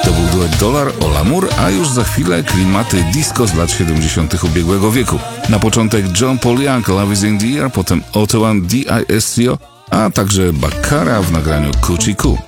To był duet Dollar o L'amour, a już za chwilę klimaty disco z lat 70. ubiegłego wieku. Na początek John Paul Young, Love is in the Air, potem Otto and D.I.S.C.O., a także Baccara w nagraniu Coochie Coo.